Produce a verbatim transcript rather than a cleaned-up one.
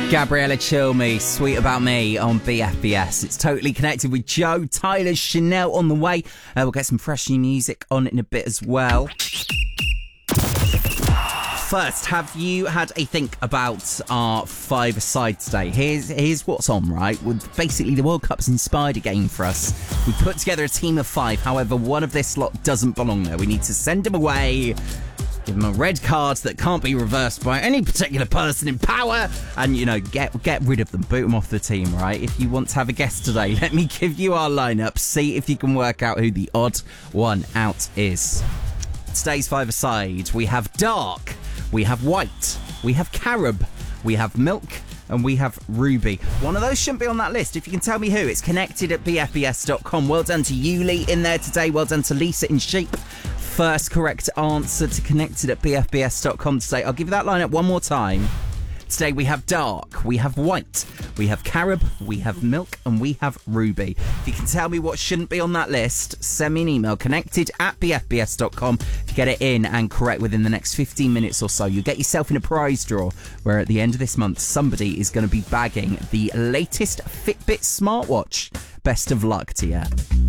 Gabriella Chilme, Sweet About Me on B F B S. It's totally connected with Joe, Tyler, Chanel on the way. Uh, we'll get some fresh new music on in a bit as well. First, have you had a think about our five-a-side today? Here's here's what's on, right? With basically, the World Cup's inspired a game for us. We put together a team of five. However, one of this lot doesn't belong there. We need to send him away. Give him a red card that can't be reversed by any particular person in power, and, you know, get get rid of them, boot them off the team, right? If you want to have a guest today, let me give you our lineup. See if you can work out who the odd one out is. Today's five-a-side, we have Dark, we have White, we have Carob, we have Milk, and we have Ruby. One of those shouldn't be on that list. If you can tell me who, it's connected at b f b s dot com. Well done to Yuli in there today. Well done to Lisa in Sheep. First correct answer to connected at b f b s dot com today. I'll give you that lineup one more time. Today we have Dark, we have White, we have Carob, we have Milk, and we have Ruby. If you can tell me what shouldn't be on that list, send me an email, connected at b f b s dot com. If you get it in and correct within the next fifteen minutes or so, you'll get yourself in a prize draw where at the end of this month, somebody is going to be bagging the latest Fitbit smartwatch. Best of luck to you.